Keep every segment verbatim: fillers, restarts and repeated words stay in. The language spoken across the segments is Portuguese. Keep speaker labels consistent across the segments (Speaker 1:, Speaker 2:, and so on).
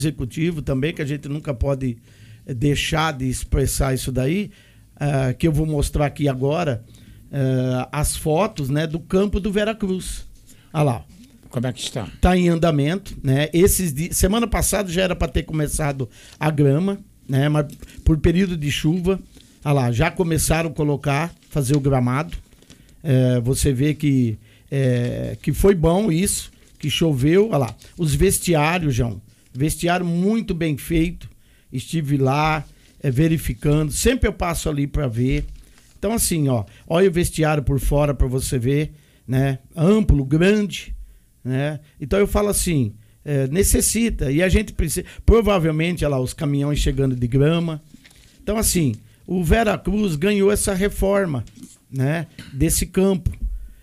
Speaker 1: executivo também, que a gente nunca pode deixar de expressar isso daí, uh, que eu vou mostrar aqui agora, uh, as fotos, né, do campo do Veracruz. Olha lá.
Speaker 2: Como é que está?
Speaker 1: Está em andamento, né? Esses dias, semana passada já era para ter começado a grama, né? Mas por período de chuva, olha lá, já começaram a colocar, fazer o gramado. É, você vê que, é, que foi bom isso, que choveu. Olha lá, os vestiários, João. Vestiário muito bem feito. Estive lá é, verificando. Sempre eu passo ali para ver. Então, assim, ó, olha o vestiário por fora para você ver, né? Amplo, grande, né? Então eu falo assim, é, necessita. E a gente precisa. Provavelmente, olha lá, os caminhões chegando de grama. Então, assim, o Veracruz ganhou essa reforma, né, desse campo.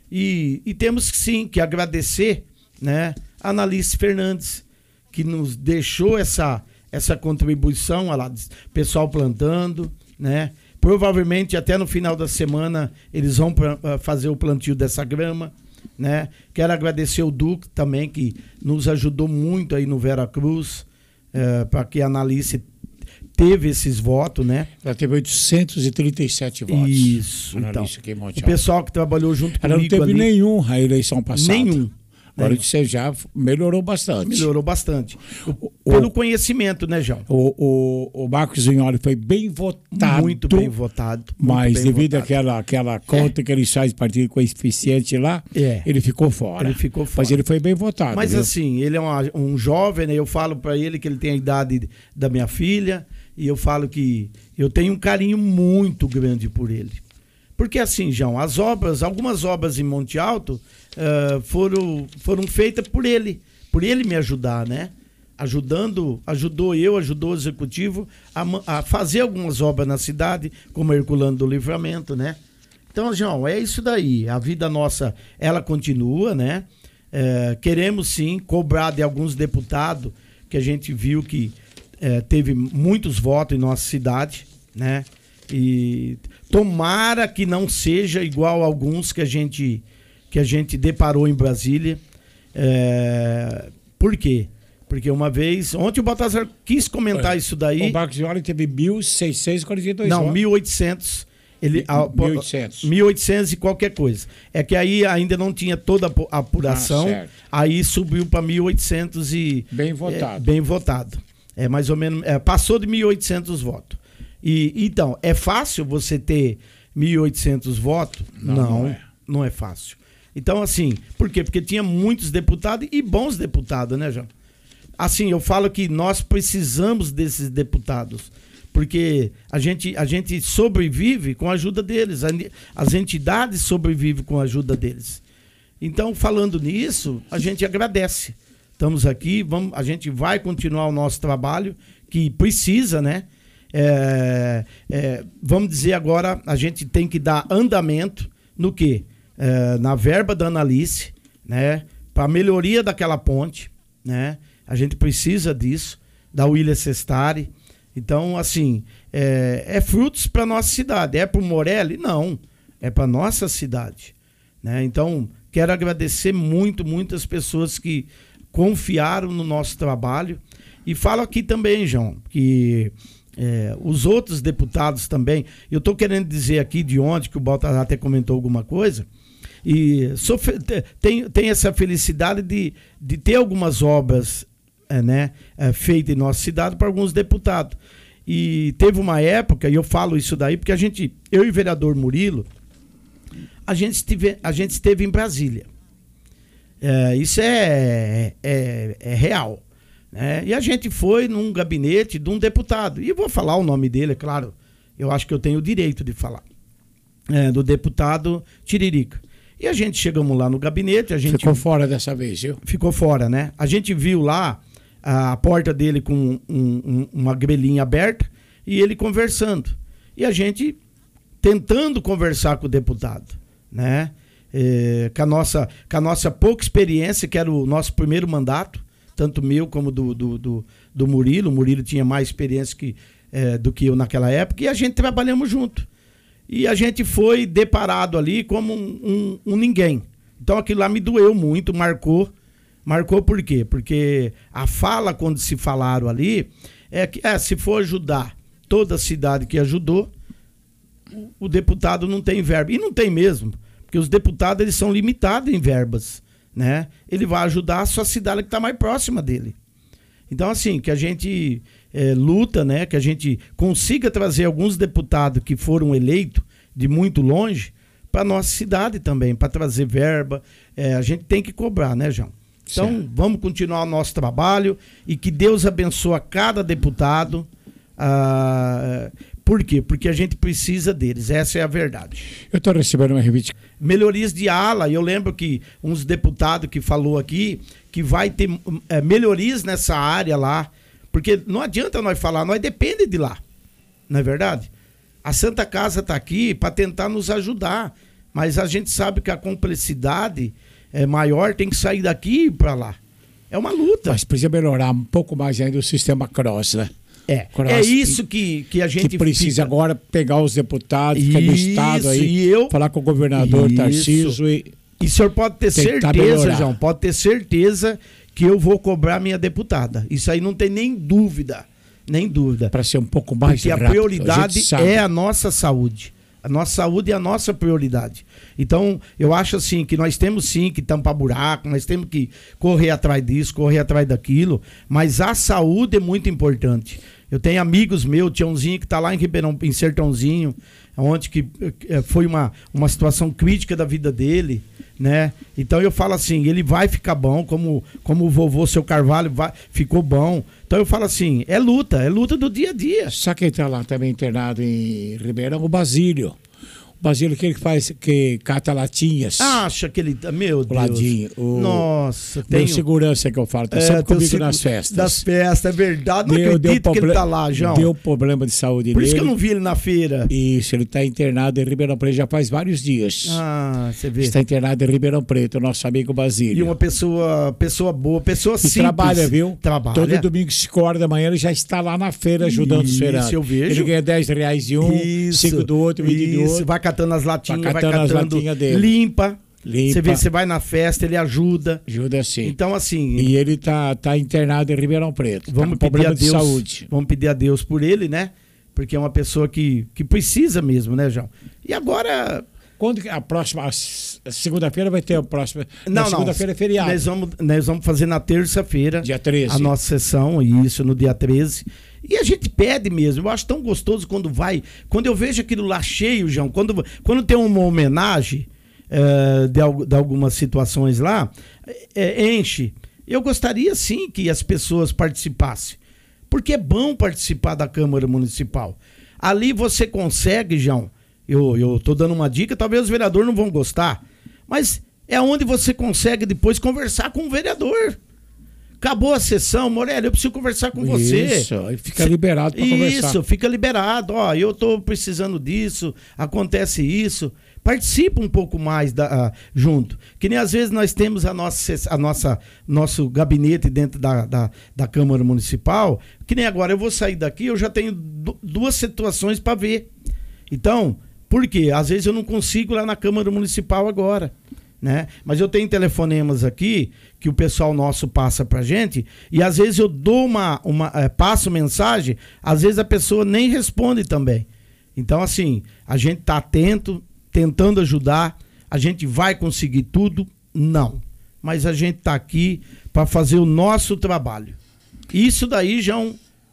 Speaker 1: E, e temos sim que agradecer, né, a Analice Fernandes, que nos deixou essa, essa contribuição, olha lá, pessoal plantando, né? Provavelmente até no final da semana eles vão pra, uh, fazer o plantio dessa grama, né? Quero agradecer o Duque também, que nos ajudou muito aí no Veracruz, uh, para que a Analice teve esses votos, né?
Speaker 2: Ela teve oitocentos e trinta e sete votos.
Speaker 1: Isso, então. O pessoal que trabalhou junto
Speaker 2: ela
Speaker 1: comigo
Speaker 2: não teve
Speaker 1: ali,
Speaker 2: nenhum na eleição passada.
Speaker 1: Nenhum.
Speaker 2: Agora você já melhorou bastante.
Speaker 1: Melhorou bastante. O, pelo o, conhecimento, né, João?
Speaker 2: O, o, o Marcos Vignoli foi bem votado.
Speaker 1: Muito bem votado. Muito
Speaker 2: mas
Speaker 1: bem
Speaker 2: devido
Speaker 1: votado.
Speaker 2: àquela, àquela conta é. que ele faz partido coeficiente lá,
Speaker 1: é.
Speaker 2: ele ficou fora.
Speaker 1: Ele ficou fora.
Speaker 2: Mas ele foi bem votado.
Speaker 1: Mas
Speaker 2: viu?
Speaker 1: assim, ele é uma, um jovem, né? Eu falo para ele que ele tem a idade da minha filha e eu falo que eu tenho um carinho muito grande por ele. Porque assim, João, as obras, algumas obras em Monte Alto uh, foram, foram feitas por ele, por ele me ajudar, né? Ajudando, ajudou eu, ajudou o executivo a, a fazer algumas obras na cidade, como Herculano do Livramento, né? Então, João, é isso daí. A vida nossa, ela continua, né? Uh, queremos sim cobrar de alguns deputados, que a gente viu que uh, teve muitos votos em nossa cidade, né? E tomara que não seja igual a alguns que a gente, que a gente deparou em Brasília. É, por quê? Porque uma vez, ontem o Baltazar quis comentar é, isso daí.
Speaker 2: O Marcos Vignoli teve mil seiscentos e quarenta e dois
Speaker 1: Não,
Speaker 2: votos.
Speaker 1: mil e oitocentos. Ele,
Speaker 2: mil e oitocentos.
Speaker 1: mil e oitocentos e qualquer coisa. É que aí ainda não tinha toda a apuração, ah, aí subiu para mil e oitocentos e...
Speaker 2: Bem votado.
Speaker 1: É, bem votado. É mais ou menos, é, passou de mil e oitocentos votos. E, então, é fácil você ter mil e oitocentos votos?
Speaker 2: Não,
Speaker 1: não,
Speaker 2: não é.
Speaker 1: não é fácil. Então, assim, por quê? Porque tinha muitos deputados e bons deputados, né, João? Assim, eu falo que nós precisamos desses deputados, porque a gente, a gente sobrevive com a ajuda deles, as entidades sobrevivem com a ajuda deles. Então, falando nisso, a gente agradece. Estamos aqui, vamos, a gente vai continuar o nosso trabalho, que precisa, né? É, é, vamos dizer agora, a gente tem que dar andamento no quê? É, na verba da Analice, né? Para a melhoria daquela ponte, né? A gente precisa disso, da William Sestari. Então, assim, é, é frutos para nossa cidade. É para o Morelli? Não, é para nossa cidade, né? Então, quero agradecer muito, muitas pessoas que confiaram no nosso trabalho. E falo aqui também, João, que É, os outros deputados também, eu estou querendo dizer aqui de ontem, que o Baltazar até comentou alguma coisa, e sou, tem, tem essa felicidade de, de ter algumas obras é, né, é, feitas em nossa cidade para alguns deputados. E teve uma época, e eu falo isso daí, porque a gente, eu e o vereador Murilo, a gente esteve, a gente esteve em Brasília. É, isso é, é, é real. É, e a gente foi num gabinete de um deputado, e eu vou falar o nome dele, é claro, eu acho que eu tenho o direito de falar, é, do deputado Tiririca. E a gente chegamos lá no gabinete, a gente...
Speaker 2: Ficou fora dessa vez, viu?
Speaker 1: Ficou fora, né? A gente viu lá a, a porta dele com um, um, uma grelhinha aberta e ele conversando. E a gente tentando conversar com o deputado, né? É, com, a nossa, com a nossa pouca experiência, que era o nosso primeiro mandato, tanto meu como do, do, do, do Murilo. O Murilo tinha mais experiência que, é, do que eu naquela época, e a gente trabalhamos junto. E a gente foi deparado ali como um, um, um ninguém. Então aquilo lá me doeu muito, marcou, Marcou por quê? Porque a fala, quando se falaram ali, é que é, se for ajudar toda a cidade que ajudou, o, o deputado não tem verba. E não tem mesmo, porque os deputados eles são limitados em verbas, né? Ele vai ajudar a sua cidade que está mais próxima dele. Então, assim, que a gente é, luta, né? Que a gente consiga trazer alguns deputados que foram eleitos de muito longe para nossa cidade também, para trazer verba. É, a gente tem que cobrar, né, João? Então, certo. Vamos continuar o nosso trabalho e que Deus abençoe cada deputado. Ah, por quê? Porque a gente precisa deles, essa é a verdade.
Speaker 2: Eu estou recebendo uma revista.
Speaker 1: Melhorias de ala, eu lembro que uns deputados que falou aqui que vai ter é, melhorias nessa área lá, porque não adianta nós falar, nós depende de lá, não é verdade? A Santa Casa está aqui para tentar nos ajudar, mas a gente sabe que a complexidade é maior, tem que sair daqui para lá. É uma luta.
Speaker 2: Mas precisa melhorar um pouco mais ainda o sistema cross, né?
Speaker 1: É,
Speaker 2: cross,
Speaker 1: é isso que, que a gente
Speaker 2: que precisa fica... agora pegar os deputados que é do estado aí,
Speaker 1: e eu...
Speaker 2: falar com o governador Tarcísio e...
Speaker 1: E o senhor pode ter certeza, João, pode ter certeza que eu vou cobrar minha deputada. Isso aí não tem nem dúvida, nem dúvida.
Speaker 2: Para ser um pouco mais
Speaker 1: Porque
Speaker 2: rápido,
Speaker 1: a prioridade a é a nossa saúde. A nossa saúde é a nossa prioridade. Então, eu acho assim que nós temos sim que tampar buraco, nós temos que correr atrás disso, correr atrás daquilo, mas a saúde é muito importante. Eu tenho amigos meus, Tiãozinho, que está lá em Ribeirão, em Sertãozinho, onde que foi uma, uma situação crítica da vida dele, né? Então eu falo assim, ele vai ficar bom, como, como o vovô Seu Carvalho vai, ficou bom. Então eu falo assim, é luta, é luta do dia a dia.
Speaker 2: Sabe quem está lá também internado em Ribeirão? O Basílio. O Basílio, aquele que faz, que cata latinhas.
Speaker 1: Acha que ele... Meu Deus.
Speaker 2: O ladinho. O,
Speaker 1: Nossa.
Speaker 2: Tem tenho... segurança que eu falo. Tá é, sempre comigo segu... nas festas.
Speaker 1: Das festas, é verdade. Não deu, acredito deu que ele tá lá, João.
Speaker 2: Deu problema de saúde
Speaker 1: Por
Speaker 2: nele.
Speaker 1: isso que eu não vi ele na feira.
Speaker 2: Isso, ele está internado em Ribeirão Preto já faz vários dias.
Speaker 1: Ah, você vê.
Speaker 2: Está internado em Ribeirão Preto, o nosso amigo Basílio.
Speaker 1: E uma pessoa, pessoa boa, pessoa
Speaker 2: e
Speaker 1: simples.
Speaker 2: trabalha, viu?
Speaker 1: Trabalha.
Speaker 2: Todo domingo, cinco horas da manhã, ele já está lá na feira ajudando os feirantes.
Speaker 1: Isso, eu vejo.
Speaker 2: Ele ganha dez reais de um,
Speaker 1: isso,
Speaker 2: cinco do outro, vinte do outro.
Speaker 1: Vai catando as latinhas.
Speaker 2: Vai catando, vai catando as latinhas dele.
Speaker 1: Limpa.
Speaker 2: Limpa.
Speaker 1: Você vê, você vai na festa, ele ajuda.
Speaker 2: Ajuda sim.
Speaker 1: Então, assim.
Speaker 2: E ele tá, tá internado em Ribeirão Preto.
Speaker 1: Vamos
Speaker 2: tá com
Speaker 1: pedir
Speaker 2: problema
Speaker 1: a Deus,
Speaker 2: de saúde.
Speaker 1: Vamos pedir a Deus por ele, né? Porque é uma pessoa que, que precisa mesmo, né, João? E agora.
Speaker 2: Quando a próxima. A segunda-feira vai ter a próxima.
Speaker 1: Não, não.
Speaker 2: Segunda-feira é feriado.
Speaker 1: Nós vamos, nós vamos fazer na terça-feira.
Speaker 2: Dia treze.
Speaker 1: A nossa sessão, isso, no dia treze. E a gente pede mesmo. Eu acho tão gostoso quando vai. Quando eu vejo aquilo lá cheio, João. Quando, quando tem uma homenagem é, de, de algumas situações lá, é, enche. Eu gostaria sim que as pessoas participassem. Porque é bom participar da Câmara Municipal. Ali você consegue, João. Eu, eu tô dando uma dica, talvez os vereadores não vão gostar. Mas é onde você consegue depois conversar com o vereador. Acabou a sessão, Morelli, eu preciso conversar com você.
Speaker 2: Isso, aí fica liberado para conversar.
Speaker 1: Isso, fica liberado. Ó, eu tô precisando disso, acontece isso. Participa um pouco mais da, uh, junto. Que nem às vezes nós temos a nossa, a nossa nosso gabinete dentro da, da, da Câmara Municipal. Que nem agora eu vou sair daqui, eu já tenho duas situações para ver. Então, por quê? Às vezes eu não consigo ir lá na Câmara Municipal agora, né? Mas eu tenho telefonemas aqui que o pessoal nosso passa pra gente e às vezes eu dou uma, uma é, passo mensagem, às vezes a pessoa nem responde também. Então, assim, a gente tá atento, tentando ajudar, a gente vai conseguir tudo? Não. Mas a gente tá aqui para fazer o nosso trabalho. Isso daí, João,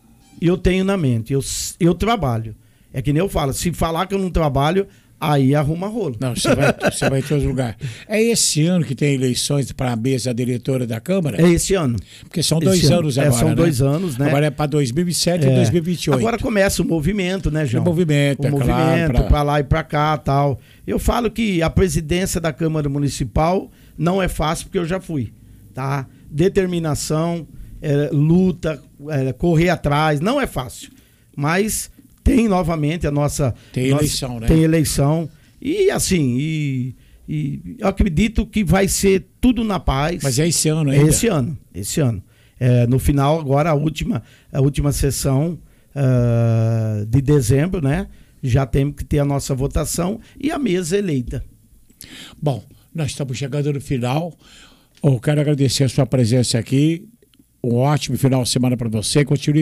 Speaker 1: eu tenho na mente, eu, eu trabalho. É que nem eu falo, se falar que eu não trabalho, aí arruma rolo.
Speaker 2: Não, você vai, você vai em todos os lugares. É esse ano que tem eleições para a mesa diretora da Câmara?
Speaker 1: É esse ano.
Speaker 2: Porque são dois esse anos ano. agora,
Speaker 1: é, São
Speaker 2: né?
Speaker 1: dois anos, né?
Speaker 2: Agora é para dois mil e sete é. e dois mil e vinte e oito.
Speaker 1: Agora começa o movimento, né, João?
Speaker 2: O movimento,
Speaker 1: o
Speaker 2: é
Speaker 1: movimento,
Speaker 2: claro.
Speaker 1: Pra... pra lá e pra cá tal. Eu falo que a presidência da Câmara Municipal não é fácil, porque eu já fui, tá? Determinação, é, luta, é, correr atrás, não é fácil. Mas... tem novamente a nossa...
Speaker 2: Tem
Speaker 1: nossa,
Speaker 2: eleição, né?
Speaker 1: Tem eleição. E assim, e, e eu acredito que vai ser tudo na paz.
Speaker 2: Mas é esse ano ainda?
Speaker 1: É esse ano, esse ano. É, no final, agora, a última, a última sessão uh, de dezembro, né? Já temos que ter a nossa votação e a mesa eleita.
Speaker 2: Bom, nós estamos chegando no final. Eu quero agradecer a sua presença aqui. Um ótimo final de semana para você. Continue